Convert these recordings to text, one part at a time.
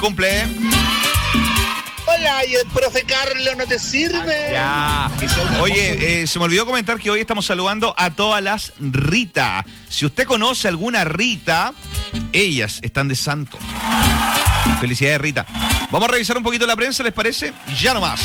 cumple. Hola, ¿y el profe Carlos no te sirve? Ya. Oye, se me olvidó comentar que hoy estamos saludando a todas las Rita. Si usted conoce alguna Rita, ellas están de santo. Felicidades, Rita. Vamos a revisar un poquito la prensa, ¿les parece? Ya nomás.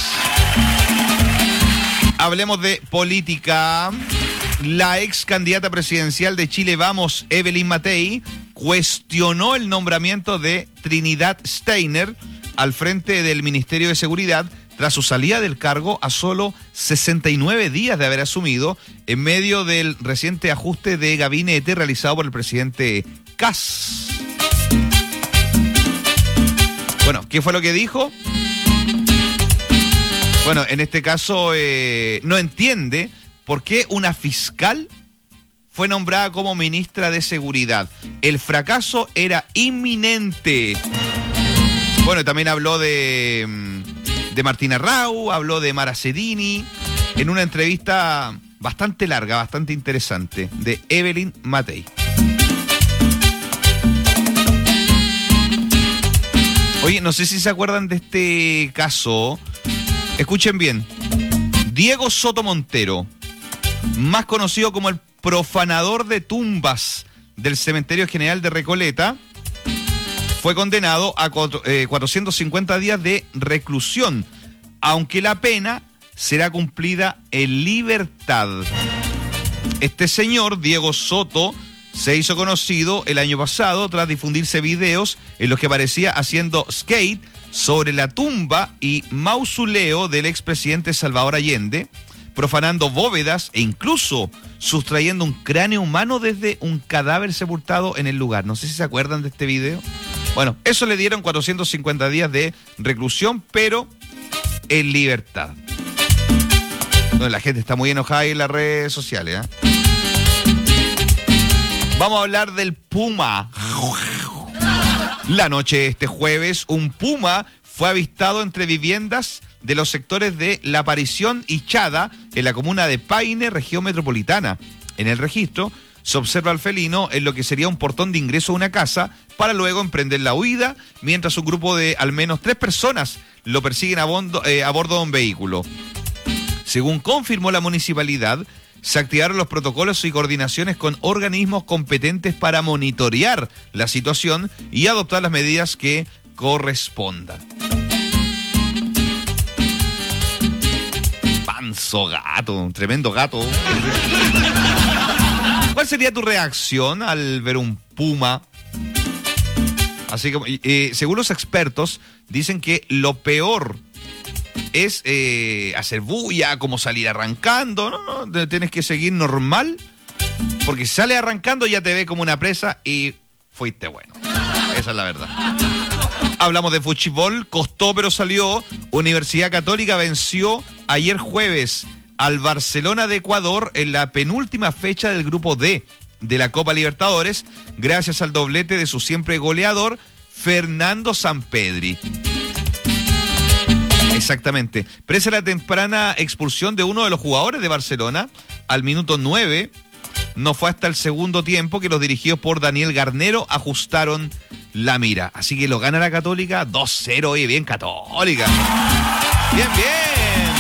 Hablemos de política. La ex candidata presidencial de Chile Vamos, Evelyn Matei, cuestionó el nombramiento de Trinidad Steiner al frente del Ministerio de Seguridad tras su salida del cargo a solo 69 días de haber asumido en medio del reciente ajuste de gabinete realizado por el presidente Kast. Bueno, ¿qué fue lo que dijo? Bueno, en este caso no entiende por qué una fiscal fue nombrada como ministra de Seguridad. El fracaso era inminente. Bueno, también habló de Martina Rau, habló de Mara Sedini, en una entrevista bastante larga, bastante interesante, de Evelyn Matei. Oye, no sé si se acuerdan de este caso. Escuchen bien. Diego Soto Montero, más conocido como el profanador de tumbas del Cementerio General de Recoleta, fue condenado a 450 días de reclusión, aunque la pena será cumplida en libertad. Este señor, Diego Soto, se hizo conocido el año pasado tras difundirse videos en los que aparecía haciendo skate sobre la tumba y mausoleo del expresidente Salvador Allende, profanando bóvedas e incluso sustrayendo un cráneo humano desde un cadáver sepultado en el lugar. No sé si se acuerdan de este video. Bueno, eso le dieron 450 días de reclusión, pero en libertad. Bueno, la gente está muy enojada ahí en las redes sociales, ¿eh? Vamos a hablar del puma. La noche de este jueves, un puma fue avistado entre viviendas de los sectores de La Aparición y Chada, en la comuna de Paine, región metropolitana. En el registro se observa al felino en lo que sería un portón de ingreso a una casa, para luego emprender la huida, mientras un grupo de al menos 3 personas lo persiguen a bordo de un vehículo. Según confirmó la municipalidad, se activaron los protocolos y coordinaciones con organismos competentes para monitorear la situación y adoptar las medidas que correspondan. Panzo gato, un tremendo gato. ¿Cuál sería tu reacción al ver un puma? Así que, según los expertos, dicen que lo peor es hacer bulla, como salir arrancando. No, tienes que seguir normal, porque si sales arrancando ya te ve como una presa y fuiste bueno. Esa es la verdad. Hablamos de fútbol, costó pero salió. Universidad Católica venció ayer jueves al Barcelona de Ecuador en la penúltima fecha del grupo D de la Copa Libertadores, gracias al doblete de su siempre goleador, Fernando Sampedri. Exactamente. Presa la temprana expulsión de uno de los jugadores de Barcelona, al minuto 9, no fue hasta el segundo tiempo que los dirigidos por Daniel Garnero ajustaron la mira. Así que lo gana la Católica 2-0. Oye, bien Católica. Bien, bien.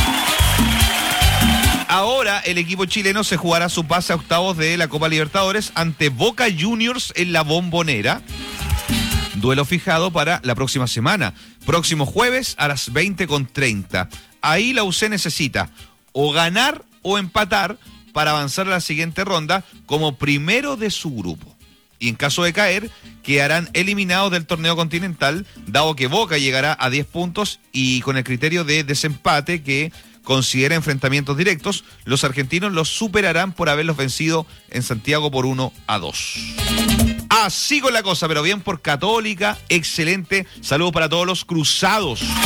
Ahora el equipo chileno se jugará su pase a octavos de la Copa Libertadores ante Boca Juniors en la Bombonera. Duelo fijado para la próxima semana. Próximo jueves a las 20:30. Ahí la UC necesita o ganar o empatar para avanzar a la siguiente ronda como primero de su grupo. Y en caso de caer, quedarán eliminados del torneo continental, dado que Boca llegará a 10 puntos y con el criterio de desempate que considera enfrentamientos directos, los argentinos los superarán por haberlos vencido en Santiago por 1-2. Así con la cosa, pero bien por Católica, excelente. Saludos para todos los cruzados.